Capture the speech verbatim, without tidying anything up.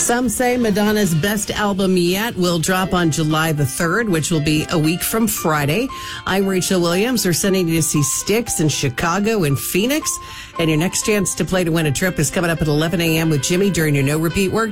Some say Madonna's best album yet will drop on July the third, which will be a week from Friday. I'm Rachel Williams. We're sending you to see Styx in Chicago and Phoenix. And your next chance to play to win a trip is coming up at eleven a.m. with Jimmy during your No Repeat Work.